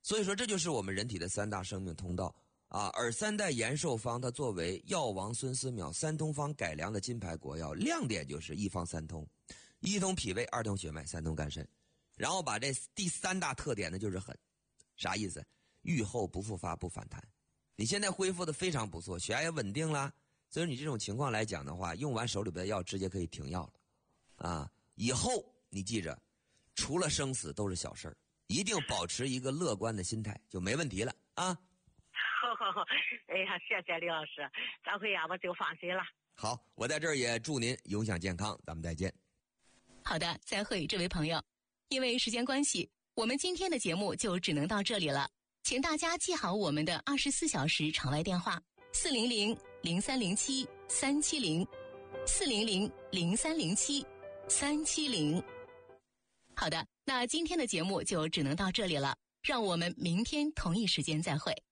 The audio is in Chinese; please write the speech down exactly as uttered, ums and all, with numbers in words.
所以说这就是我们人体的三大生命通道啊。而三代延寿方它作为药王孙思邈三通方改良的金牌国药，亮点就是一方三通，一通脾胃，二通血脉，三通肝肾。然后把这第三大特点呢就是狠，啥意思？愈后不复发不反弹。你现在恢复的非常不错，血压也稳定了，所以你这种情况来讲的话，用完手里边的药直接可以停药了啊。以后你记着，除了生死都是小事儿，一定保持一个乐观的心态就没问题了啊。 好好好，哎呀，谢谢李老师，这回呀我就放心了。 好，我在这儿也祝您永享健康，咱们再见。 好的，再会，这位朋友。因为时间关系，我们今天的节目就只能到这里了，请大家记好我们的二十四小时场外电话四零零零三零七三七零四零零零三零七三七零。好的，那今天的节目就只能到这里了，让我们明天同一时间再会。